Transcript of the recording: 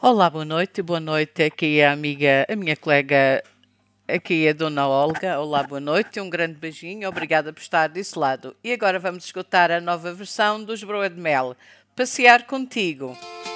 Olá, boa noite. Aqui é a minha colega, aqui é a Dona Olga. Olá, boa noite. Um grande beijinho. Obrigada por estar desse lado. E agora vamos escutar a nova versão dos Broa de Mel. Passear contigo.